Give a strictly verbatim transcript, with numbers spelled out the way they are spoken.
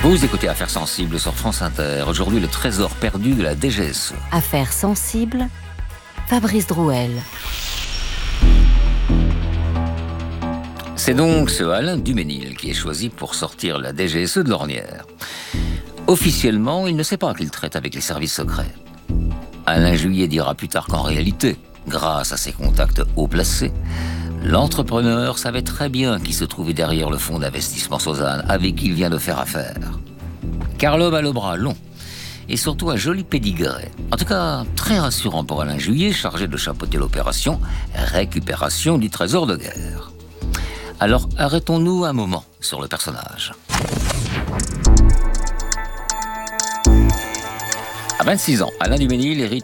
Vous écoutez Affaires sensibles sur France Inter. Aujourd'hui, le trésor perdu de la D G S E. Affaires sensibles, Fabrice Drouel. C'est donc ce Alain Duménil qui est choisi pour sortir la D G S E de l'ornière. Officiellement, il ne sait pas qu'il traite avec les services secrets. Alain Juillet dira plus tard qu'en réalité, grâce à ses contacts haut placés, l'entrepreneur savait très bien qui se trouvait derrière le fonds d'investissement Sozane avec qui il vient de faire affaire. Car l'homme a le bras long et surtout un joli pédigré. En tout cas, très rassurant pour Alain Juillet, chargé de chapeauter l'opération récupération du trésor de guerre. Alors arrêtons-nous un moment sur le personnage. À vingt-six ans, Alain Duménil hérite